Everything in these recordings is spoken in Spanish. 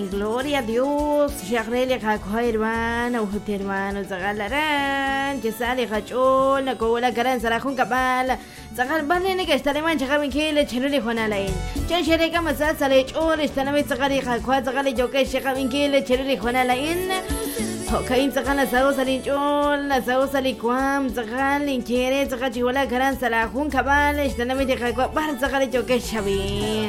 Amén, gloria a Dios. Shagrelia kakwa hermana, ujut hermano, zagalarán, que sale hachona, kobola karan sarajun kapala. Zagal banene que estaré mancha kabin kile chenuli juanalain. Chan shere kama sale chor, estará zagari kakwa zagale joke shekabin kile chenuli juanalain. Okain zagana sao salin chol, la sao salikwam, zagalin quiere, zagachiwala karan sarajun kapala, estará kakwa bar zagale joke shabin.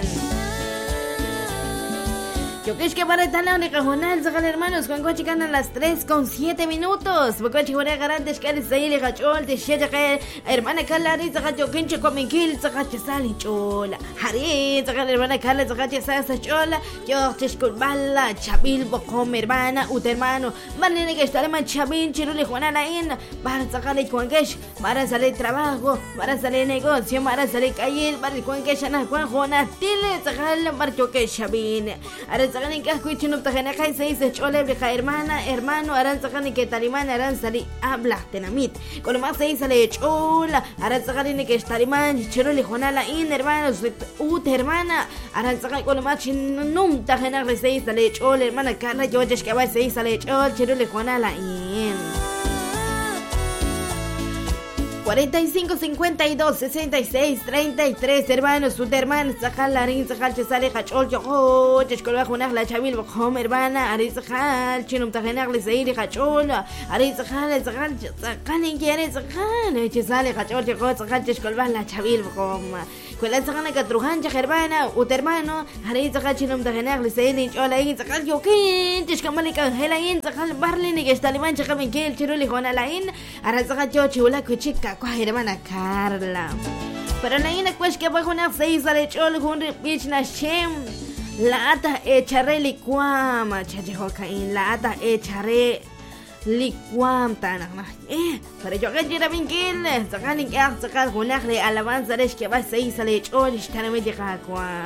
Yo que es que para estar la única jornada, sacan hermanos, con coche ganan las 3:07. Porque coche voy a ganar de escalar y le gachol, de shea que hermana Carla, saca yo quinche con mi kill, saca sal chola. Harry, saca hermana Carla, saca esa chola. Yo te esculbala, chabil, bocom, hermana, ut hermano. Vale, que estaré man chabil, chirule juana in, para sacarle con cash, para salir trabajo, para salir negocio, para salir calle, para con cash, ana con juana, tile, sacarle para yo que chabil. Sagan que escuchen un tajana que se dice chole beja hermano harán sagan que tarimán harán salir habla tenamit con lo más se dice le chola harán sagan que tarimán chero le jonala in hermanos ut hermana harán sagan con lo más num tajana que se dice le chole hermana Carla yo ya que va se dice le chol chero le jonala in 45 52 66 33 hermanos, sus hermanos, sacar la rin, sacar sale hachol, yo, chescolba junag la chabil, bojom hermana, ari sacar, chinum tajenag le seiri hachol, ari sacar, ni quiere sacar, chesale hachol, yo, sacar chescolba la chabil, bojom. Cuela sacan que trujan hermana, ut hermano, ari sacar chinum tajenag le seiri, chola in, sacar yo, kin, chescamali canjela in, sacar barlin, que está liman, chacamin kiel, chiruli jona la in, ara sacar yo, chula, cuchica. Hermana Carla. Pero la ina pues que bajo una seis al chol con bich na shem. La ata echaré licuam, chachejo caín, la ata echaré licuam tan. Pero yo que quiero vinquil, sacan y sacar con la alabanza de que va seis al chol y están me llega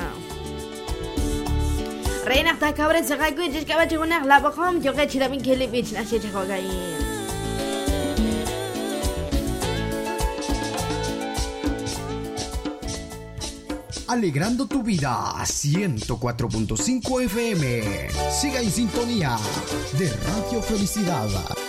Reina ta cabra se cae que va a llegar la bajom, yo que quiero vinquil bich na chachejo caín. Alegrando tu vida, 104.5 FM. Siga en sintonía de Radio Felicidad.